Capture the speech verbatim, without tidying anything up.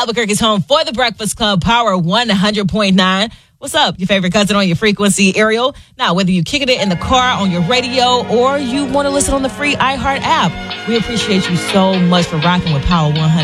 Albuquerque's home for the Breakfast Club, Power one hundred point nine. What's up? Your favorite cousin on your frequency, Ariel. Now, whether you're kicking it in the car, on your radio, or you want to listen on the free iHeart app, we appreciate you so much for rocking with Power one hundred.